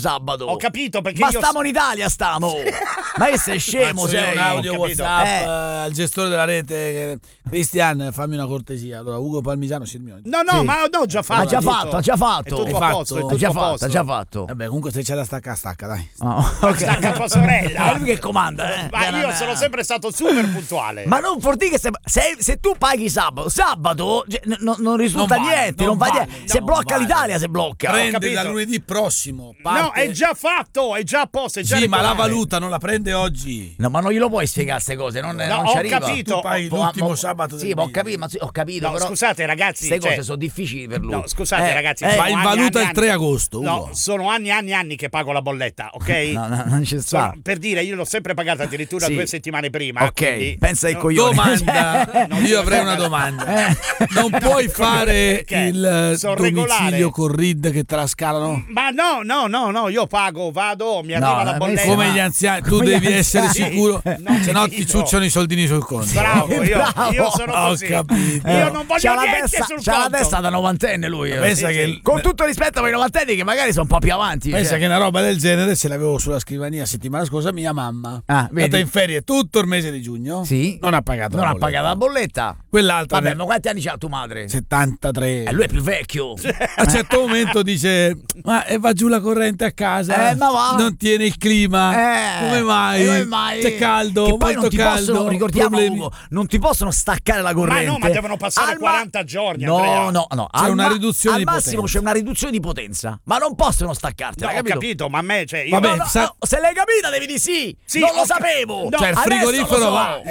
sabato. Ho capito perché ma stiamo in Italia, stiamo. Ma che sei scemo, sei? Un audio WhatsApp al gestore della rete. Cristian, fammi una cortesia. Allora, Ugo Palmisano, Sirmione. No, ma ho già fatto. Ha già fatto. È tutto a posto, Ha già fatto. Vabbè, comunque se c'è da stacca, dai. Stacca tua sorella. È lui che comanda, Ma io sono sempre stato super puntuale. Ma non vuol dire che se tu paghi sabato non risulta niente, non va niente. Se blocca l'Italia, se blocca. Prende da lunedì prossimo. No, è già fatto, è già a posto, è già sì, regolare. ma la valuta non la prende oggi. No, ma non glielo puoi spiegare queste cose, non ci arriva. Ho capito. Tu paghi l'ultimo sabato del Sì, ma ho capito, no, però scusate ragazzi, queste cose sono difficili per lui. No, scusate ragazzi, va in valuta il 3 agosto. No, sono anni che pago la bolletta, ok? No, non ci sta. Per dire, io l'ho sempre pagata addirittura 2 settimane prima. Ok, quindi, pensa ai coglioni. Domanda, io avrei una domanda. Non puoi fare il domicilio con RID che te la scalano? Ma no, io pago, vado, mi arriva la bolletta. Come gli anziani, tu devi essere sicuro, se no ti ciucciano i soldini sul conto. Bravo, io sono così. Ho capito. Io non voglio niente sul conto. C'ha la testa da novantenne lui. Pensa che con tutto rispetto per i novantenni che magari sono un po' più avanti. Pensa che una roba del genere ce l'avevo sulla scrivania settimana scorsa mia mamma. È vedi? stata in ferie tutto il mese di giugno. Sì. Non ha pagato la bolletta. Quell'altra. Vabbè, ma quanti anni c'ha tua madre? 73. Lui è più vecchio. A un certo momento dice: ma va giù la corrente a casa? Ma va. Non tiene il clima. Come mai? C'è caldo, che poi molto non ti caldo. Possono, ricordiamo Ugo, non ti possono staccare la corrente. Ma no, ma devono passare 40 giorni. No. C'è una riduzione di potenza. Al massimo c'è una riduzione di potenza, ma non possono staccarti. No, ho capito, ma a me, cioè, io vabbè, se l'hai capita devi dire sì. Non lo sapevo. Cioè il frigorifero va.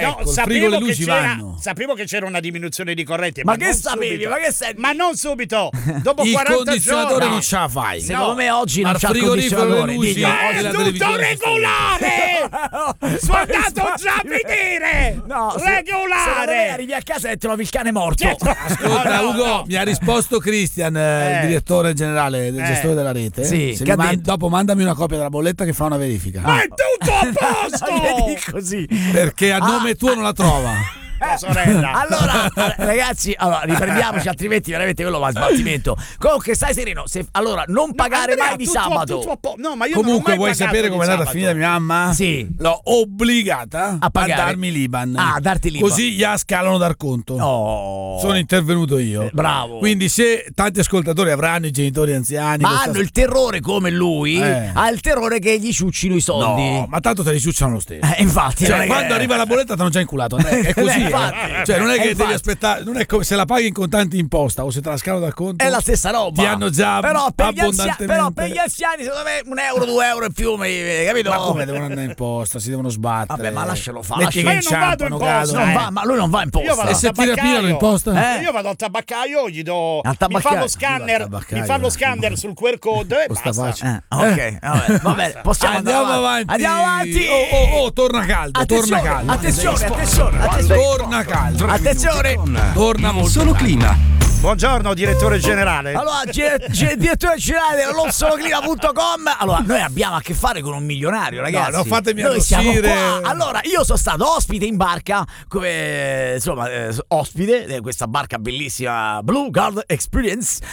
Sapevo che c'era una diminuzione di corrente. Ma che sapevi? Ma che sei? Ma non subito. Dopo 40 giorni. Il condizionatore non ce la fai. Secondo me oggi non c'ha il condizionatore. È tutto regolare. Sono andato già a vedere. Regolare. Arrivi a casa e trovi il cane morto. Ascolta, Ugo, mi ha risposto Cristian, il direttore generale del gestore della rete. Sì, dopo mandami una copia della bolletta che fa una verifica. Ma è tutto a posto. Vedi così. Perché a nome tuo non la trova. Sorella. Allora, ragazzi, riprendiamoci, altrimenti veramente quello va a sbattimento. Comunque stai sereno, allora non pagare mai di sabato. No, ma io comunque vuoi sapere come è andata a finire mia mamma? Sì. L'ho obbligata a darmi l'Iban. A darti l'Iban. Così gli scalano dal conto. Sono intervenuto io. Bravo. Quindi se tanti ascoltatori avranno i genitori anziani, ma hanno il terrore come lui, ha il terrore che gli ciuccino i soldi. No, ma tanto te li ciucciano lo stesso. Infatti, cioè, quando arriva la bolletta ti hanno già inculato. È così. Cioè non è che devi aspettare, non è come se la paghi in contanti imposta o se te la scalano dal conto. È la stessa roba. Ti hanno già però per abbondantemente. Gli anziani secondo me €1, €2 in più, capito? Ma come devono andare in posta? Si devono sbattere. Vabbè, ma lascialo fare. Metti che inciampano, cadono. Ma lui non va in posta. E se ti rapinano in posta? Io vado al tabaccaio, gli do. Mi fa lo scanner sul QR code e basta. Ok, vabbè, possiamo andiamo avanti. Andiamo avanti. Torna caldo, torna caldo. Attenzione. Torna caldo. Attenzione. Torna molto Solo clima. Buongiorno direttore generale. Allora, direttore generale dell'onsoloclima.com. Allora, noi abbiamo a che fare con un milionario, ragazzi. No, fatemi noi siamo arrossire. qua. Allora, io sono stato ospite in barca, come insomma, ospite di questa barca bellissima Blue Guard Experience.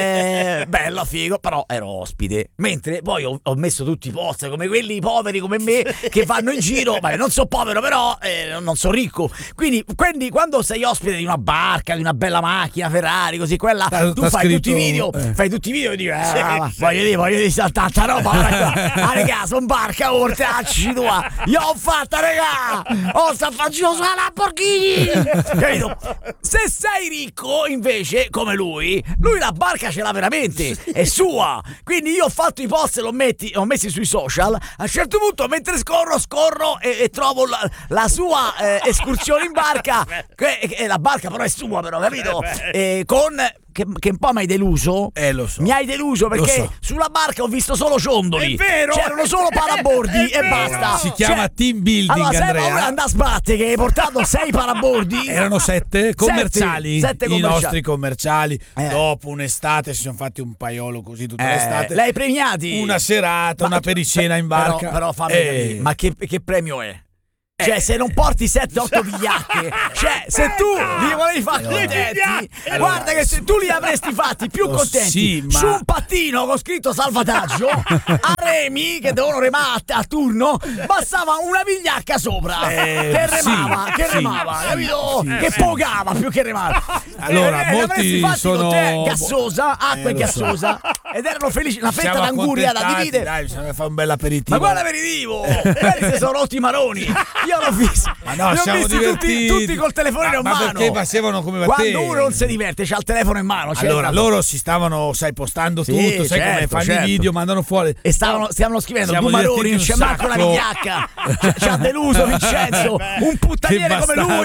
Bello, figo, però ero ospite. Mentre poi ho messo tutti i posti come quelli poveri come me che vanno in giro. Vabbè, non so povero, però non so ricco. Quindi quando sei ospite di una barca, di una bella macchina Ferrari, così quella, tu fai tutti i video, e dici voglio dire tanta roba. Raga, sono barca ortacci tua. Io ho fatta, raga. Sta facendo sulla Lamborghini. Capito? Se sei ricco, invece, come lui la barca ce l'ha veramente, è sua. Quindi io ho fatto i post e l'ho messi sui social. A un certo punto, mentre scorro e trovo la sua escursione in barca, che la barca però è sua, però, capito? Con che un po' mi hai deluso. Lo so. Mi hai deluso perché sulla barca ho visto solo ciondoli. È vero. C'erano solo parabordi e basta. Si chiama team building, allora, Andrea. Andà a sbattere che hai portato 6 parabordi. Erano 7 commerciali. I nostri commerciali. Dopo un'estate si sono fatti un paiolo così tutta l'estate. L'hai premiati? Una serata, una pericena in barca. Però fammi capire, ma che premio è? Cioè, se non porti 7-8 vigliacche, cioè, se tu li volevi fare contenti, guarda che se tu li avresti fatti più contenti su un pattino con scritto salvataggio, a remi che devono remare a turno, bastava una vigliacca sopra che remava, capito? Che pogava più che remava. Allora, molti sono gassosa, acqua e gassosa, ed erano felici. La fetta d'anguria da dividere. Dai, bisogna fare un bel aperitivo. Ma quale aperitivo? Quelli si sono rotti i maroni. Io l'ho visto. Ma no, siamo divertiti tutti col telefono in mano. Ma perché passavano come quando uno non si diverte, c'ha il telefono in mano. Allora, loro si stavano, postando tutto, sai come fanno i video, mandano fuori. E stavano scrivendo due maroni, non c'è manco una vigliacca. Ci ha deluso Vincenzo, un puttaniere come lui.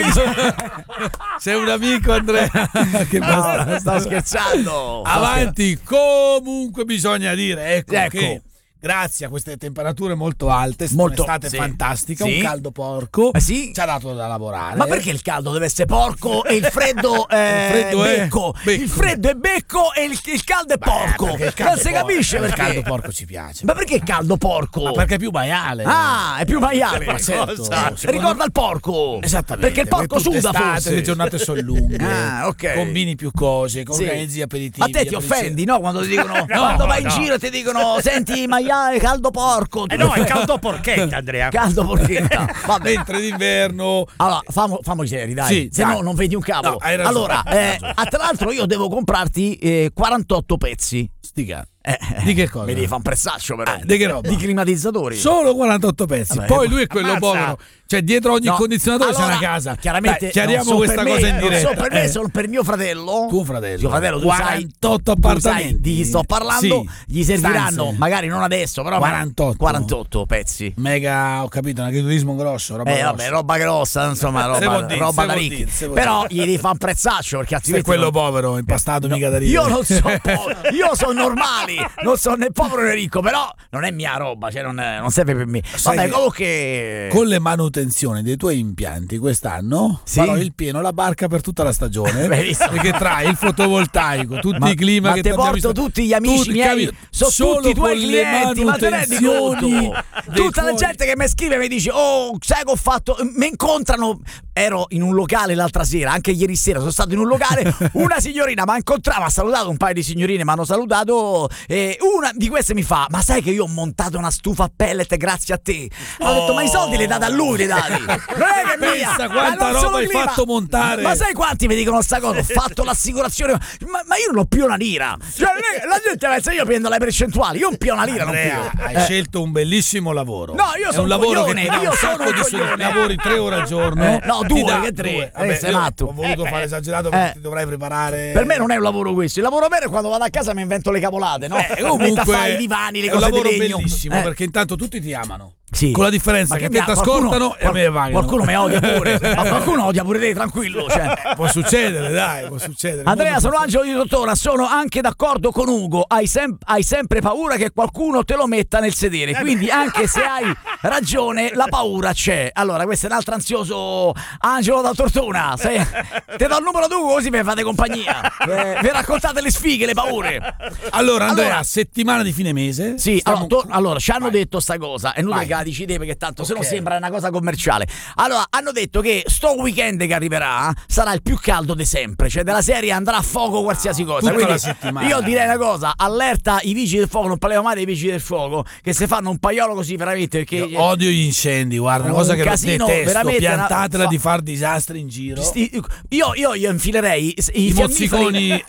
Sei un amico, Andrea. Che no, sto scherzando. Avanti, comunque bisogna dire, ecco. Che grazie a queste temperature molto alte, un'estate fantastica, un caldo porco, ci ha dato da lavorare. Ma perché il caldo deve essere porco e il freddo becco? Il freddo è becco e il caldo è porco. Non si capisce perché. Il caldo porco ci piace. Ma perché il caldo porco? Ma perché è più maiale. Ah, è più maiale. Ma certo. Ricorda il porco. Esattamente. Perché il porco suda forse. Le giornate sono lunghe. Ok. Combini più cose, organizzi aperitivi. Ma te ti offendi, no? Quando ti dicono, quando vai in giro e ti dicono, senti maiale, caldo porco. No, è caldo porchetta, Andrea. Caldo porchetta. Mentre d'inverno. Allora, famo seri, dai. Se no non vedi un cavolo. No, hai ragione. Allora, tra l'altro io devo comprarti 48 pezzi. Stica. Di che cosa? Mi devi fare un prezzaccio però. Di che roba? Di climatizzatori. Solo 48 pezzi. Vabbè, poi lui è quello povero. Cioè dietro ogni condizionatore c'è una casa. Chiaramente. Dai, chiariamo questa cosa in diretta. Non so per me, sono per mio fratello. Tuo fratello. Tuo fratello, tu 48 appartamenti. Di chi sto parlando. Gli serviranno, magari non adesso, però 48 pezzi. Mega, ho capito, un agriturismo grosso. Roba grossa, insomma, roba da ricchi. Però gli devi fare un prezzaccio perché altrimenti. Sei quello povero, impastato, mica da ricco. Io non so povero, io sono normali. Non sono né povero né ricco, però non è mia roba, cioè non serve per me. Vabbè, comunque con le manutenzioni dei tuoi impianti quest'anno farò il pieno la barca per tutta la stagione. Perché trae il fotovoltaico, tutti i clima che ti porto tutti gli amici miei, sono tutti i tuoi clienti, ma te ne rendi conto? Tutta la gente che mi scrive mi dice sai che ho fatto, mi incontrano. Ero in un locale l'altra sera, anche ieri sera sono stato in un locale, una signorina mi ha incontrato, mi ha salutato, un paio di signorine mi hanno salutato e una di queste mi fa: ma sai che io ho montato una stufa a pellet grazie a te? Ho detto: ma i soldi li date a lui, li dati. Non è che pensa quanta roba hai fatto montare. Ma sai quanti mi dicono sta cosa? Ho fatto l'assicurazione, ma io non ho più una lira. Cioè, la gente pensa io prendo le percentuali, io non più una lira. Andrea, non hai scelto un bellissimo lavoro. No, io sono un lavoro coglione, che ti dà un sacco di soldi, lavori 3 ore al giorno. No, 2 che 3. Sei matto. Ho voluto fare esagerato perché ti dovrai preparare. Per me non è un lavoro questo. Il lavoro vero è quando vado a casa mi invento le cavolate, no? Comunque fai i divani, le è un cose lavoro di legno. bellissimo perché intanto tutti ti amano. Sì. Con la differenza che ti ascoltano e a me pagano. Qualcuno mi odia pure. Ma qualcuno odia pure te, tranquillo. Cioè. Può succedere, dai, può succedere. Andrea, sono Angelo di Dottora, sono anche d'accordo con Ugo. Hai sempre paura che qualcuno te lo metta nel sedere. Quindi, anche se hai ragione, la paura c'è. Allora, questo è un altro ansioso Angelo da Tortona. Te do il numero d'Ugo così mi fate compagnia. Vi raccontate le sfighe, le paure. Allora, Andrea, settimana di fine mese. Sì, allora ci hanno detto sta cosa. È inutile che la dici te perché tanto se no sembra una cosa commerciale. Allora, hanno detto che sto weekend che arriverà sarà il più caldo di sempre. Cioè, della serie andrà a fuoco qualsiasi cosa. Quindi la settimana. Io direi una cosa: allerta i vigili del fuoco. Non parliamo mai dei vigili del fuoco che se fanno un paiolo così veramente. Perché io odio gli incendi. Guarda, una cosa che casino, detesto. Piantatela di far disastri in giro. Io infilerei i mozziconi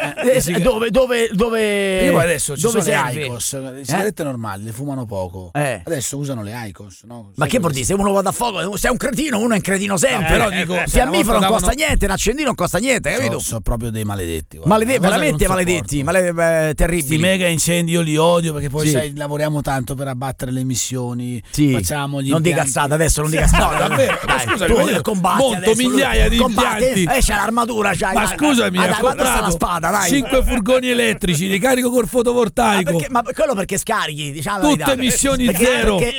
dove. Io poi adesso ci sono serve? le Icos, le sigarette normali, le fumano poco. Adesso usano le Icos, no? Ma che vuol dire? Se uno va da fuoco, sei un cretino, uno è un cretino sempre. Però dico, fiammifero non costa niente, l'accendino non costa niente, capito? Sono proprio dei maledetti. Veramente maledetti, terribili. Questi mega incendi io li odio perché poi sai, lavoriamo tanto per abbattere le emissioni. Facciamo gli non di cazzate adesso, non di cazzate. No, davvero. Scusa, tu combatti monto adesso, migliaia di impianti. C'è l'armatura, ma scusami, ho comprato la spada, dai. 5 furgoni elettrici, li carico col fotovoltaico. Ma quello perché scarichi, diciamo. Tutte emissioni zero. Sì. Ma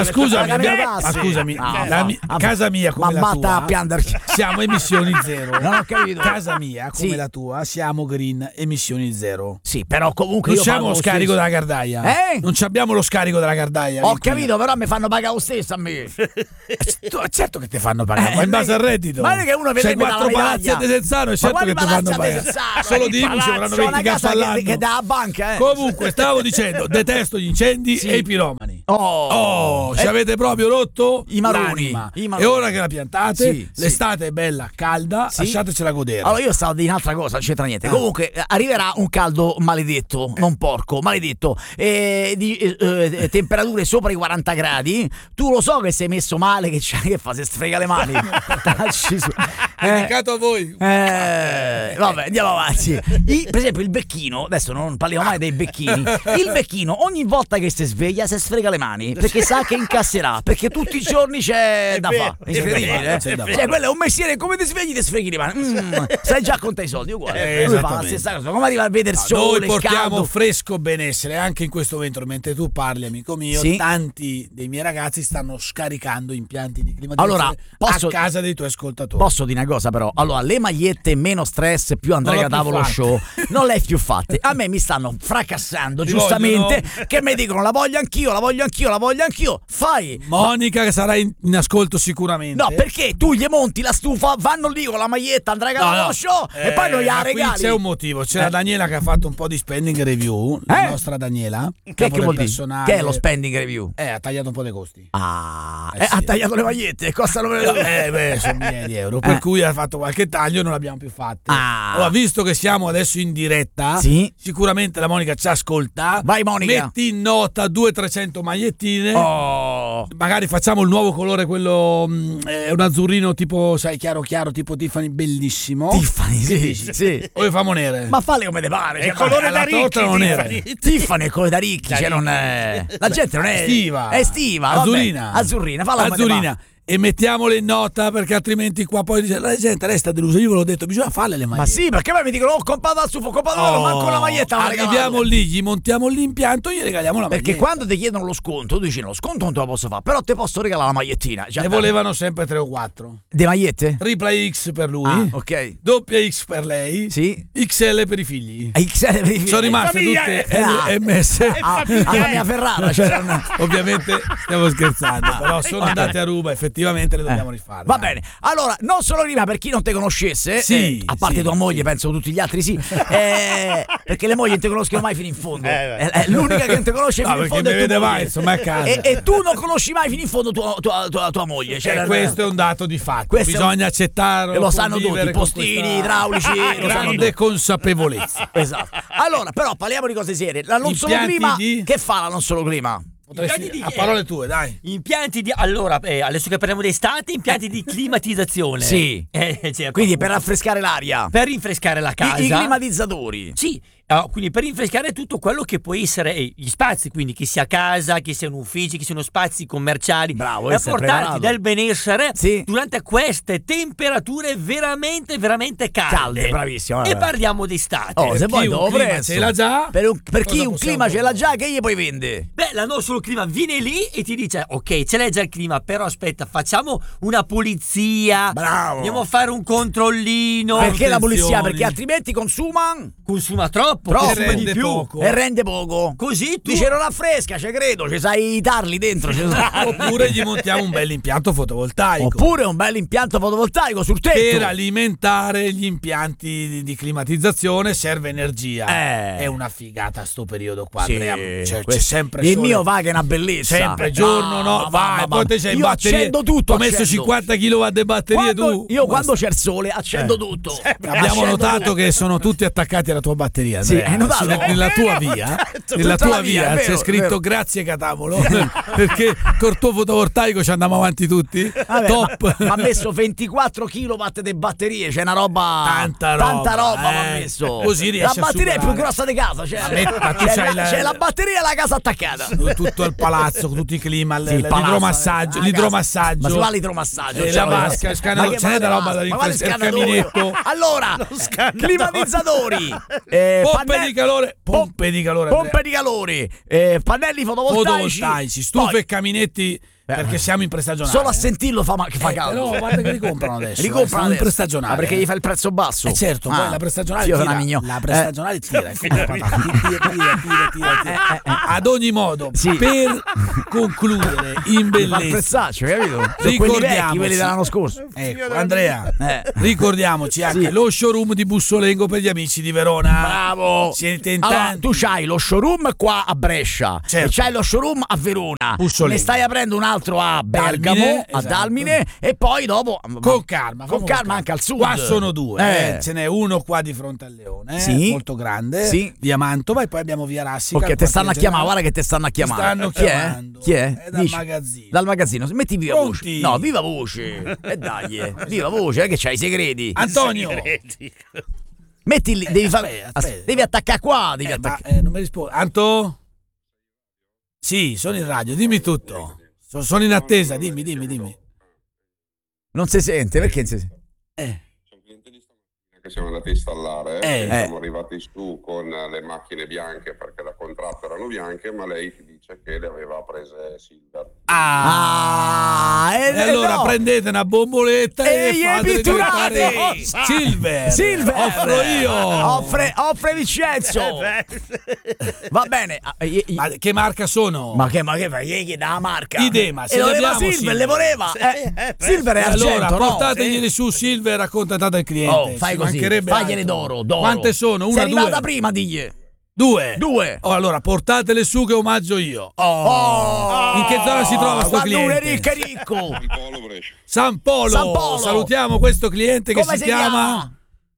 scusami, casa mia come la tua siamo emissioni zero. Non ho capito. Casa mia come la tua siamo green, emissioni zero. Sì, però comunque non abbiamo lo scarico della Gardaia. Non abbiamo lo scarico della Gardaia. Ho capito, però mi fanno pagare lo stesso a me. Certo che ti fanno pagare, ma in base al reddito. Ma che uno vede 4 palazzi a Desenzano, è certo che ti fanno pagare. Solo di IMU ci avranno 20 cazzo all'anno. Che dà banca, Comunque stavo dicendo, detesto gli incendi e i piromani. Ci avete proprio rotto i maroni. E ora che la piantate, l'estate è bella, calda, lasciatecela godere. Allora io stavo di un'altra cosa, non c'entra niente. Comunque arriverà un caldo maledetto, non porco, maledetto, di temperature sopra i 40 gradi. Tu lo so che sei messo male, che fa, se sfrega le mani. Dedicato a voi. Vabbè, andiamo avanti. Per esempio il becchino, adesso non parliamo mai dei becchini. Il becchino ogni volta che si sveglia si sfrega le mani, perché sa che incasserà, perché tutti i giorni c'è da fare. Incredibile, Cioè, quello è un mestiere, come ti svegli ti sfreghi le mani. Sai già conta i soldi, uguale. Lui fa la stessa cosa. Come arriva a vedere il sole, noi portiamo caldo, fresco benessere anche in questo momento, mentre tu parli, amico mio. Tanti dei miei ragazzi stanno scaricando impianti di climatizzazione a casa dei tuoi ascoltatori. Posso dire una cosa però? Allora, le magliette meno stress più Andrea Tavolo Show non le hai più fatte. A me mi stanno fracassando giustamente, che mi dicono la voglio anch'io. Fai Monica, che sarà in ascolto sicuramente. No, perché tu gli monti la stufa, vanno lì con la maglietta Andrea Tavolo Show e poi non gliela regali. C'è un motivo, c'è la Daniela che ha fatto un po' di spending review, la nostra Daniela. Che vuol dire? Che è lo spending review? Ha tagliato un po' dei costi. Ha tagliato le magliette, costano sono migliaia di euro, per cui ha fatto qualche taglio e non l'abbiamo più fatto. Allora, visto che siamo adesso in diretta, sicuramente la Monica ci ascolta. Vai Monica, metti in nota 200-300 magliettine. Magari facciamo il nuovo colore, quello è un azzurrino tipo, sai, chiaro tipo Tiffany, bellissimo. Tiffany, sì. O le famo nere? Ma falle come te pare. È il colore da ricchi. Tiffany è il colore da ricchi, cioè non è... La gente non è estiva. È estiva, azzurrina, falla azzurrina. E mettiamole in nota, perché altrimenti qua poi dice, la gente resta delusa. Io ve l'ho detto, bisogna farle le magliette. Ma sì, perché poi mi dicono comprato al stufo, manco la maglietta. Arriviamo lì, gli montiamo l'impianto, gli regaliamo la maglietta. Perché quando ti chiedono lo sconto, tu dici lo sconto non te lo posso fare, però te posso regalare la magliettina. Ne volevano sempre 3 o 4. De magliette? Tripla X per lui, ok. Doppia X per lei, XL per i figli. XL per i figli. Sono rimaste tutte MS. Alla mia Ferrara. Ovviamente stiamo scherzando, però sono andate a ruba, effettivamente le dobbiamo rifare. Va bene. Allora, non solo prima, per chi non te conoscesse, a parte tua moglie, penso tutti gli altri perché le mogli non te conoscono mai fino in fondo. È l'unica che non te conosce fino in fondo. Perché mi vede mai, insomma, a casa. E tu non conosci mai fino in fondo tua moglie. Questo è un dato di fatto. Bisogna accettarlo. E lo sanno tutti, postini, idraulici, grande consapevolezza. Esatto. Allora, però parliamo di cose serie. La non solo clima, che fa la non solo clima? A parole tue, dai. Impianti di allora, adesso che parliamo d'estate, impianti di climatizzazione. Sì. Quindi per raffrescare l'aria. Per rinfrescare la casa. I climatizzatori. Sì. Quindi per rinfrescare tutto quello che può essere gli spazi, quindi che sia casa, che siano uffici, che siano spazi commerciali. Bravo, per portarti del benessere sì, durante queste temperature veramente calde. Bravissimo. E parliamo d'estate. Oh, se vuoi dopo ce l'ha già. Per chi un clima ce l'ha già, che gli poi vende? Beh, la non solo clima viene lì e ti dice ok, ce l'hai già il clima, però aspetta, facciamo una pulizia. Bravo. Andiamo a fare un controllino. Perché la pulizia? Perché altrimenti consuma troppo. E rende poco. E rende poco. Così tu dice non raffresca, ci credo, ci sai tarli dentro. Oppure gli montiamo un bel impianto fotovoltaico. Oppure un bel impianto fotovoltaico sul tetto. Per alimentare gli impianti di climatizzazione serve energia. È una figata sto periodo qua. Sì, c'è sempre il mio va che è una bellezza. Sempre giorno, no? Vai, poi te c'hai in batteria. Accendo tutto. Ho messo 50 kW di batterie quando c'è il sole accendo tutto. Abbiamo notato che sono tutti attaccati alla tua batteria. Sì, hai notato? Nella tua via c'è scritto grazie Catavolo perché col tuo fotovoltaico ci andiamo avanti tutti. Top. Ma ha messo 24 kW di batterie, c'è una roba, tanta roba mi ha messo. Così riesci la batteria è più grossa di casa, c'è la batteria e la casa attaccata. Tutto il palazzo, tutti i clima, l'idromassaggio, ma si fa l'idromassaggio, la vasca, c'è da roba da rinfrescare il caminetto. Allora, climatizzatori, pompe di calore, pannelli fotovoltaici, stufe e caminetti perché siamo in prestagionale. Solo a sentirlo fa caldo. Però guarda che li comprano adesso. Ricoprano in prestagionale. Perché gli fa il prezzo basso. Certo, poi la prestagionale tira. La prestagionale tira. Ad ogni modo, per concludere in bellezza, capito? Ricordiamoci quelli dell'anno scorso. Ecco, Andrea, ricordiamoci anche lo showroom di Bussolengo per gli amici di Verona. Bravo. Siete in tanti. Allora, tu c'hai lo showroom qua a Brescia, e c'hai lo showroom a Verona. Bussolengo. Ne stai aprendo un altro a Bergamo, a Dalmine, e poi dopo con calma anche al sud. Qua sono due, ce n'è uno qua di fronte al Leone, molto grande, via Mantova, e poi abbiamo via Rassica. Perché te stanno a chiamare, guarda che te stanno a chiamare. Chi è? Dal magazzino. Dal magazzino. Metti viva voce. No, viva voce. E dai, viva voce, che c'hai i segreti. Antonio. Metti lì, devi fare. Devi attaccare qua, non mi rispondi. Anto? Sì, sono in radio, dimmi tutto. Sono in attesa, dimmi. Non si sente, perché non si sente? Sono cliente di stamattina che siamo andati a installare, siamo arrivati su con le macchine bianche perché da contratto erano bianche, ma lei ti dice che le aveva prese Silver. E allora prendete una bomboletta e fate diventare Silver. Offro io. Offre Vincenzo. Va bene. Ma che marca sono? Ma che fai? Da marca? Idema, se le voleva Silver, le voleva. Silver è argento. Allora portateglieli su Silver, raccontate al cliente. Fai così. Faglieli d'oro. Quante sono? Una, sei arrivata prima, digli. Due. Allora portatele su che omaggio io. In che zona si trova sto cliente? Ricco. San Polo. Salutiamo questo cliente che si chiama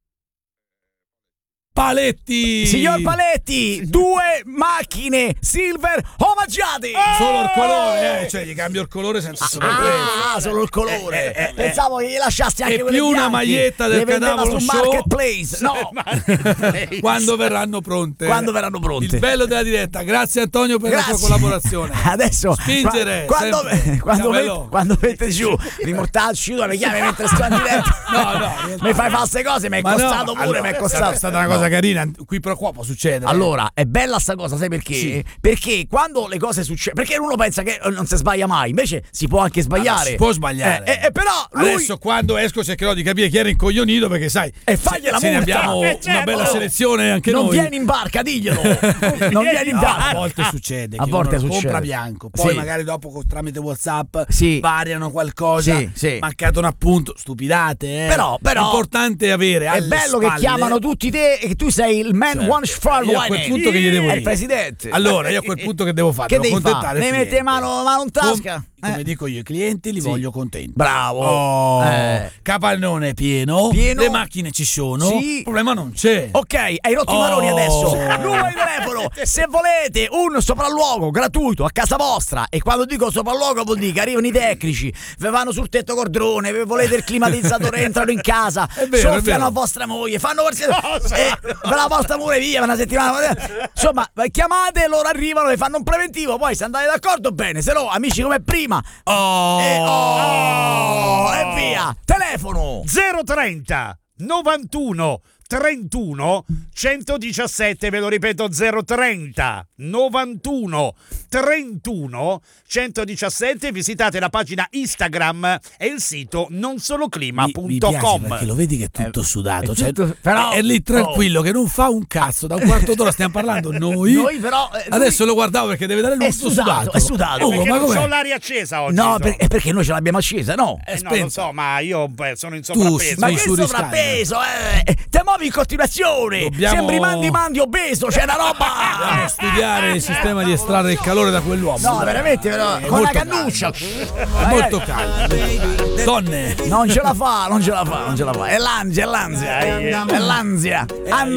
Paletti. Signor Paletti, 2 macchine Silver omaggiate. Solo il colore, cioè gli cambio il colore senza sorpresa. Solo il colore. Pensavo che gli lasciassi anche quelle bianche. E più una maglietta del Cadavolo Show. Marketplace. No. Quando verranno pronte. Il bello della diretta. Grazie Antonio per la tua collaborazione. Adesso spingere quando mette giù rimortacci, tu le chiami mentre sto in diretta. No. Mi fai false cose, mi è costato pure, mi è costato. È stata una cosa carina, qui però qua può succedere. Allora, è bella sta cosa, sai perché? Sì. Perché quando le cose succedono, perché uno pensa che non si sbaglia mai, invece si può anche sbagliare. Si può sbagliare. Però lui... Adesso quando esco cercherò di capire chi era incoglionito, perché sai, e fagli la multa. Ne abbiamo una bella selezione anche non noi. Non vieni in barca, diglielo. Non vieni in barca. A volte succede che a volte uno succede. Compra bianco, poi magari dopo tramite WhatsApp variano qualcosa, mancato un appunto, stupidate. Però l'importante è avere è bello che chiamano tutti te e che tu sei il man one for io a quel punto che gli devo dire. È il presidente. Allora io a quel punto che devo fare? Che devo accontentare. Ne mette mano in tasca. Come dico io, i clienti li voglio contenti. Bravo. Capannone pieno, le macchine ci sono, il problema non c'è. Ok, hai rotto i maroni adesso. Numero di telefono. Se volete un sopralluogo gratuito a casa vostra, e quando dico sopralluogo vuol dire che arrivano i tecnici, vi vanno sul tetto col drone, vi volete il climatizzatore, entrano in casa, soffiano a vostra moglie, fanno la vostra moglie via una settimana. Insomma, chiamate, loro arrivano e fanno un preventivo, poi se andate d'accordo bene, se no amici come prima. E via. Telefono 030 91 31 117, ve lo ripeto, 030 91 31 117. Visitate la pagina Instagram e il sito nonsoloclima.com. Perché lo vedi che è tutto sudato, però è lì tranquillo che non fa un cazzo. Da un quarto d'ora stiamo parlando noi però adesso lo guardavo perché deve dare il gusto sudato. È sudato. Perché non c'ho l'aria accesa oggi. No, perché noi ce l'abbiamo accesa, no? No, lo so, ma io sono in sovrappeso. Ma che sovrappeso? Te muovi in continuazione. Sembri mandi obeso, c'è una roba. Dobbiamo studiare il sistema di estrarre il calore da quell'uomo. No, veramente, con la cannuccia. Molto caldo. Donne. Non ce la fa. È l'ansia.